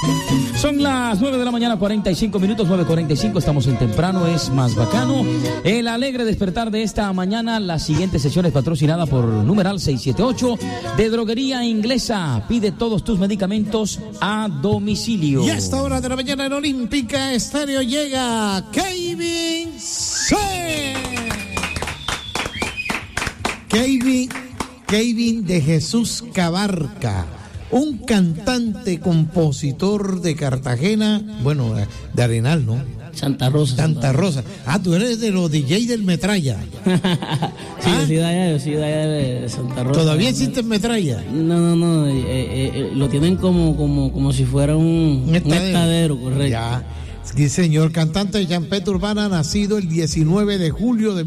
Son las 9 de la mañana, 45 minutos, 9:45, estamos en Temprano, es más bacano. El alegre despertar de esta mañana, la siguiente sesión es patrocinada por numeral 678 de Droguería Inglesa. Pide todos tus medicamentos a domicilio. Y a esta hora de la mañana en Olímpica Estéreo llega Kevin C. Kevin de Jesús Cabarca, un cantante, compositor de Cartagena, bueno, de Arenal, ¿no? Santa Rosa. Ah, tú eres de los DJ del Metralla. Sí, yo soy de allá de Santa Rosa. ¿Todavía existe el Metralla? No, lo tienen como si fuera un estadero, correcto. Ya. Sí, señor, cantante de champeta urbana, nacido el 19 de julio de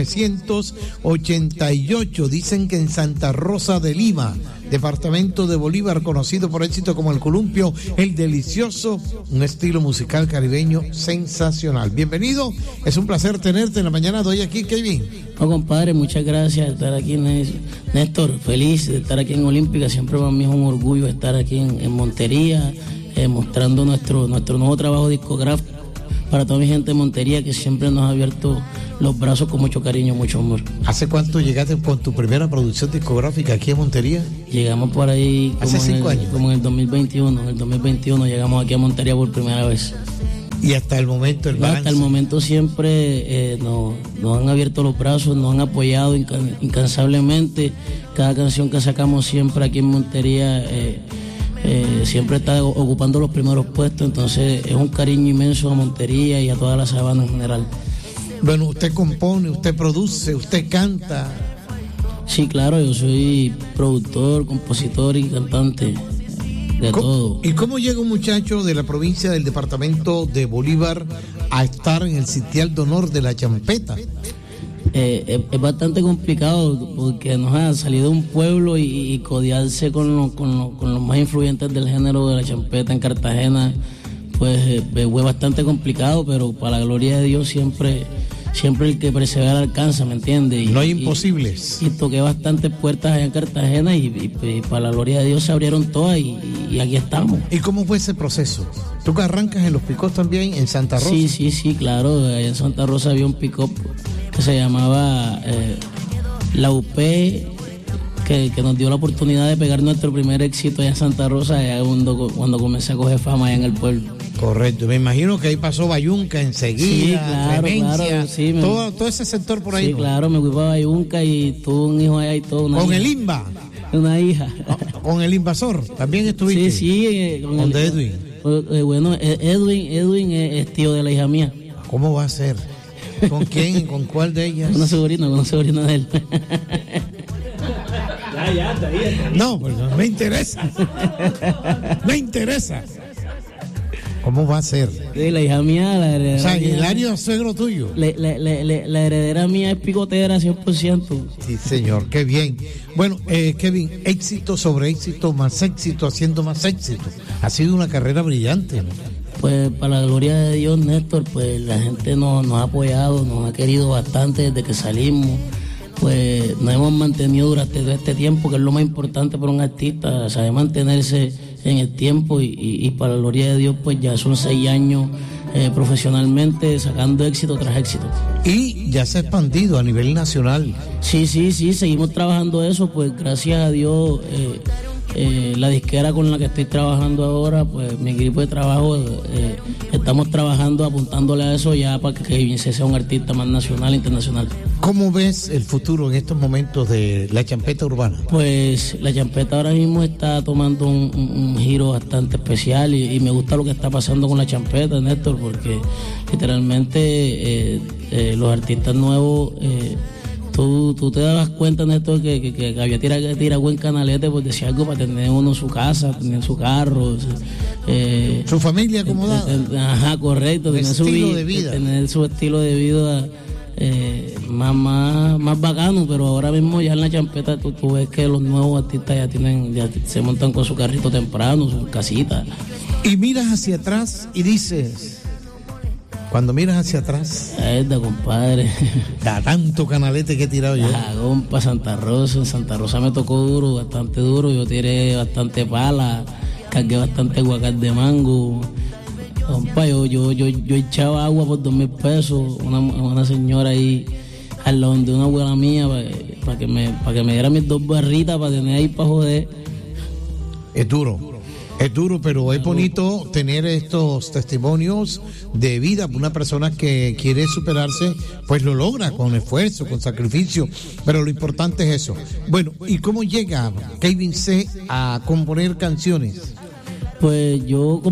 1988. Dicen que en Santa Rosa de Lima, departamento de Bolívar, conocido por éxito como El Columpio, El Delicioso, un estilo musical caribeño sensacional. Bienvenido, es un placer tenerte en la mañana de hoy aquí, Kevin. No, compadre, muchas gracias de estar aquí, Néstor, feliz de estar aquí en Olímpica. Siempre para mí es un orgullo estar aquí en Montería, mostrando nuestro nuevo trabajo discográfico para toda mi gente de Montería, que siempre nos ha abierto los brazos con mucho cariño, mucho amor. ¿Hace cuánto llegaste con tu primera producción discográfica aquí en Montería? Llegamos por ahí hace 5 años. Como en el 2021. En el 2021 llegamos aquí a Montería por primera vez. Y hasta el momento el balance. Hasta el momento siempre nos han abierto los brazos, nos han apoyado incansablemente. Cada canción que sacamos siempre aquí en Montería siempre está ocupando los primeros puestos, entonces es un cariño inmenso a Montería y a toda la sabana en general. Bueno, usted compone, usted produce, usted canta. Sí, claro, yo soy productor, compositor y cantante de todo. ¿Y cómo llega un muchacho de la provincia del departamento de Bolívar a estar en el sitial de honor de la champeta? Es bastante complicado porque nos ha salido un pueblo y codearse con los más influyentes del género de la champeta en Cartagena, pues fue bastante complicado, pero para la gloria de Dios siempre el que persevera alcanza, ¿me entiendes? No hay imposibles. Y toqué bastantes puertas allá en Cartagena y para la gloria de Dios se abrieron todas y aquí estamos. ¿Y cómo fue ese proceso? ¿Tú que arrancas en los pick-up también en Santa Rosa? Sí, claro. Allá en Santa Rosa había un pick-up que se llamaba La UP, que nos dio la oportunidad de pegar nuestro primer éxito allá en Santa Rosa, allá cuando comencé a coger fama allá en el pueblo. Correcto, me imagino que ahí pasó Bayunca enseguida, Clemencia, claro, todo ese sector por ahí. Sí, ¿no? Claro, me fui para Bayunca y tuve un hijo allá y todo. ¿Con hija? El INVA? Una hija. ¿Con el invasor? ¿También estuviste? Sí. ¿Con Edwin? Bueno, Edwin es tío de la hija mía. ¿Cómo va a ser? ¿Con quién? ¿Con cuál de ellas? Con una sobrina de él. Está bien. No, pues no me interesa. Me interesa. ¿Cómo va a ser? Sí, la hija mía, la heredera. O sea, Hilario es suegro tuyo. La heredera mía es picotera 100%. Sí, señor, qué bien. Bueno, Kevin, éxito sobre éxito, más éxito, haciendo más éxito. Ha sido una carrera brillante, ¿no? Pues para la gloria de Dios, Néstor, pues la gente nos ha apoyado, nos ha querido bastante desde que salimos. Pues nos hemos mantenido durante todo este tiempo, que es lo más importante para un artista, saber mantenerse en el tiempo y para la gloria de Dios, pues ya son 6 años profesionalmente sacando éxito tras éxito. Y ya se ha expandido a nivel nacional. Sí, seguimos trabajando eso, pues gracias a Dios. La disquera con la que estoy trabajando ahora, pues mi equipo de trabajo, estamos trabajando, apuntándole a eso ya para que Kevin sea un artista más nacional e internacional. ¿Cómo ves el futuro en estos momentos de la champeta urbana? Pues la champeta ahora mismo está tomando un giro bastante especial y me gusta lo que está pasando con la champeta, Néstor, porque literalmente los artistas nuevos... Tú te dabas cuenta, Néstor, que había tirado buen canalete, pues decía algo para tener uno en su casa, tener su carro, su familia acomodada. Ajá, correcto, tener estilo de vida. Tener su estilo de vida más bacano, pero ahora mismo ya en la champeta tú ves que los nuevos artistas ya se montan con su carrito temprano, su casita. Y miras hacia atrás y dices... Cuando miras hacia atrás, compadre, da tanto canalete que he tirado yo. Compa, Santa Rosa. En Santa Rosa me tocó duro, bastante duro. Yo tiré bastante pala cargué bastante guacal de mango. Compa, yo echaba agua por 2,000 pesos, una señora ahí al lado de una abuela mía para que me diera mis 2 barritas para tener ahí para joder. Es duro, pero es bonito tener estos testimonios de vida. Una persona que quiere superarse, pues lo logra con esfuerzo, con sacrificio, pero lo importante es eso. Bueno, ¿y cómo llega Kevin C. a componer canciones? Pues yo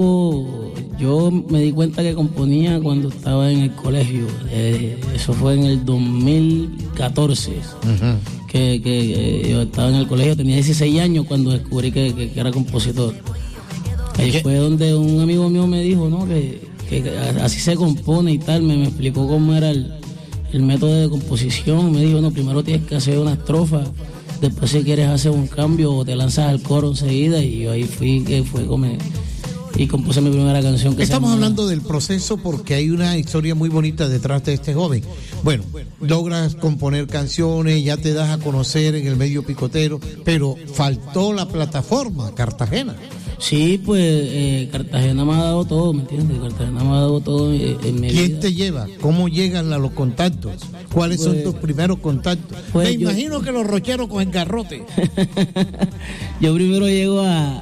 me di cuenta que componía cuando estaba en el colegio. Eso fue en el 2014. Uh-huh. Que yo estaba en el colegio, tenía 16 años cuando descubrí que era compositor. Ahí fue donde un amigo mío me dijo, ¿no? Que así se compone y tal, me explicó cómo era el método de composición. Me dijo, no, primero tienes que hacer una estrofa, después si quieres hacer un cambio te lanzas al coro enseguida, y yo ahí y compuse mi primera canción. Estamos hablando del proceso porque hay una historia muy bonita detrás de este joven. Bueno, logras componer canciones, ya te das a conocer en el medio picotero, pero faltó la plataforma, Cartagena. Sí, pues Cartagena me ha dado todo, ¿me entiendes? Cartagena me ha dado todo en mi vida. ¿Quién te lleva? ¿Cómo llegan a los contactos? ¿Cuáles son tus primeros contactos? Me imagino que los rocheros con el garrote. Yo primero llego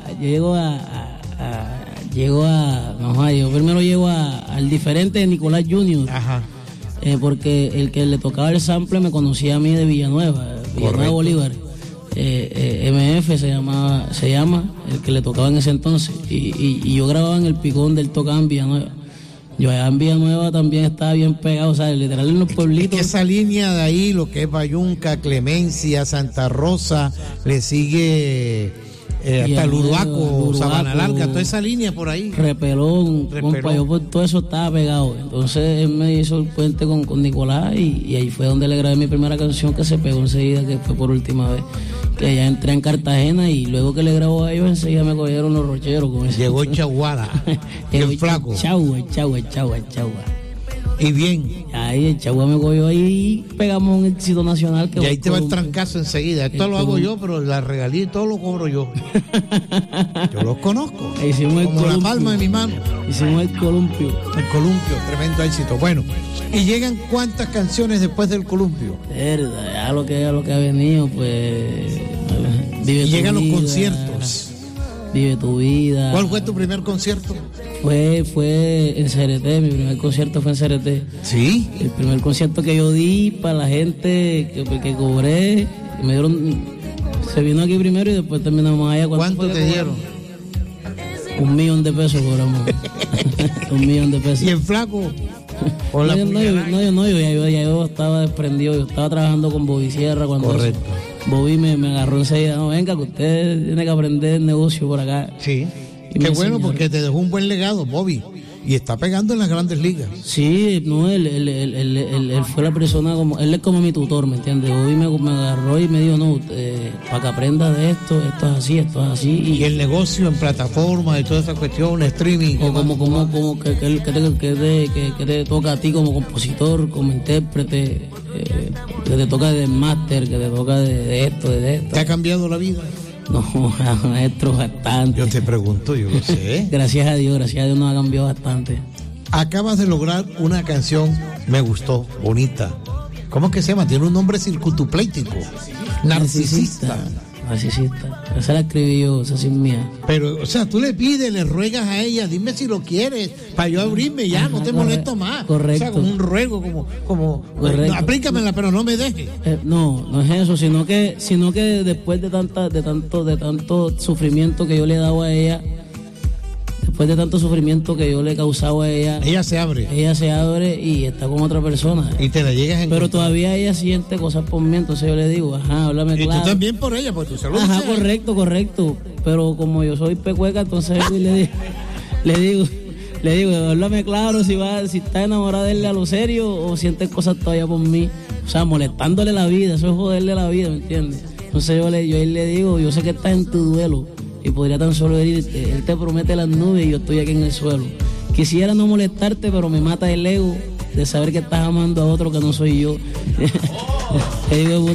al diferente de Nicolás Junior. Ajá. Porque el que le tocaba el sample me conocía a mí de Villanueva Bolívar. MF se llama el que le tocaba en ese entonces, y yo grababa en el picón del Tocaba en Villanueva. Yo allá en Villanueva también estaba bien pegado, o sea, literal en los pueblitos. Esa línea de ahí, lo que es Bayunca, Clemencia, Santa Rosa, le sigue hasta el Uruaco, Sabana Larga, toda esa línea por ahí. Repelón. Compa, yo por todo eso estaba pegado. Entonces él me hizo el puente con Nicolás, y ahí fue donde le grabé mi primera canción, que se pegó enseguida, que fue por última vez. Que ya entré en Cartagena, y luego que le grabó a ellos, enseguida me cogieron los rocheros. Llegó Chaguara, el flaco. Chagua. Y bien. Ahí el Chagua me cogió ahí, y pegamos un éxito nacional. Y ahí te va el trancazo enseguida. Esto lo hago yo, pero la regalía y todo lo cobro yo. Yo los conozco. Hicimos como la palma de mi mano. Hicimos el Columpio. El Columpio, tremendo éxito. Bueno, ¿y llegan cuántas canciones después del Columpio? Ya lo que ha venido, pues. Y llegan los conciertos. Vive tu vida. ¿Cuál fue tu primer concierto? Fue en CRT, mi primer concierto fue en CRT. ¿Sí? El primer concierto que yo di para la gente que cobré, me dieron, se vino aquí primero y después terminamos allá. ¿Cuánto te dieron? $1,000,000 cobramos. $1,000,000. ¿Y el flaco? Yo estaba desprendido, yo estaba trabajando con Bobby Sierra cuando... Correcto. Bobby me agarró enseguida, no, venga, que usted tiene que aprender el negocio por acá. Sí, qué bueno, porque te dejó un buen legado, Bobby, y está pegando en las grandes ligas. Sí, no, él fue la persona, él es como mi tutor, ¿me entiendes? Bobby me agarró y me dijo, no, para que aprenda de esto es así. Y el negocio en plataforma y toda esa cuestión, streaming. O que te toca a ti como compositor, como intérprete, que te toca de máster, que te toca de esto. ¿Te ha cambiado la vida? No, maestro, bastante. Yo te pregunto, yo lo sé. Gracias a Dios nos ha cambiado bastante. Acabas de lograr una canción, me gustó, bonita. ¿Cómo es que se llama? Tiene un nombre circutuplético. Narcisista. Esa la escribí yo, esa sí es mía. Pero, o sea, tú le pides, le ruegas a ella, dime si lo quieres, para yo abrirme ya, no te molesto más. Correcto. O sea, como un ruego, como no, aplícamela, pero no me dejes. No es eso, sino que después de tanto sufrimiento que yo le he dado a ella, después de tanto sufrimiento que yo le he causado a ella, ella se abre y está con otra persona. Y te la llegas a encontrar. Pero todavía ella siente cosas por mí, entonces yo le digo, háblame claro. Y tú también por ella, por tu salud. Correcto. Pero como yo soy pecueca, entonces le digo, háblame claro si está enamorada de él a lo serio o siente cosas todavía por mí. O sea, molestándole la vida, eso es joderle la vida, ¿me entiendes? Entonces yo le digo, yo sé que estás en tu duelo y podría tan solo herirte. Él te promete las nubes y yo estoy aquí en el suelo. Quisiera no molestarte, pero me mata el ego de saber que estás amando a otro que no soy yo. Te digo, puta.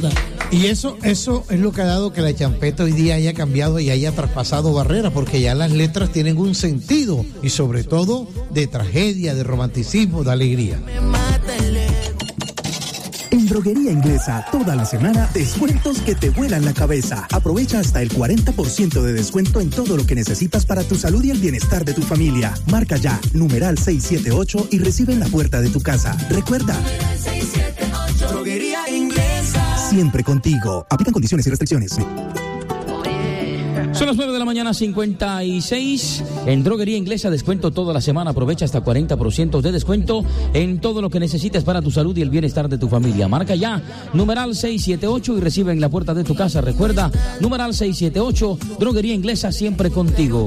Y eso es lo que ha dado que la champeta hoy día haya cambiado y haya traspasado barreras, porque ya las letras tienen un sentido y sobre todo de tragedia, de romanticismo, de alegría. En Droguería Inglesa, toda la semana, descuentos que te vuelan la cabeza. Aprovecha hasta el 40% de descuento en todo lo que necesitas para tu salud y el bienestar de tu familia. Marca ya, numeral 678 y recibe en la puerta de tu casa. Recuerda, 678. Droguería Inglesa. Siempre contigo. Aplican condiciones y restricciones. Son las 9 de la mañana, 56. En Droguería Inglesa, descuento toda la semana. Aprovecha hasta 40% de descuento en todo lo que necesites para tu salud y el bienestar de tu familia. Marca ya, numeral 678 y recibe en la puerta de tu casa. Recuerda, numeral 678, Droguería Inglesa, siempre contigo.